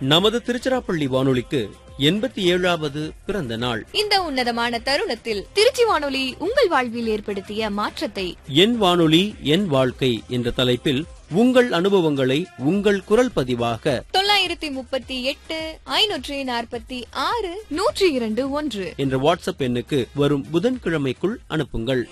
நமது திருச்சிராப்பள்ளி வானொலிக்கு 87வது பிறந்த நாள். இந்த உன்னதமான தருணத்தில் திருச்சி வானொலி உங்கள் வாழ்வில் ஏற்படுத்திய மாற்றத்தை என் வானொலி என் வாழ்க்கை என்ற தலைப்பில் உங்கள் அனுபவங்களை உங்கள் குரல் பதிவாக 938 546 102 1 என்ற வாட்ஸ்அப் எண்ணுக்கு வரும் புதன்கிழமைக்குள் அனுப்புங்கள்.